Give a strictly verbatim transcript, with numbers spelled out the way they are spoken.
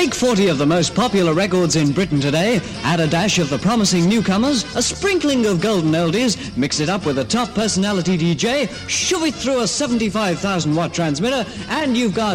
Take forty of the most popular records in Britain today, add a dash of the promising newcomers, a sprinkling of golden oldies, mix it up with a top personality D J, shove it through a seventy-five thousand watt transmitter, and you've got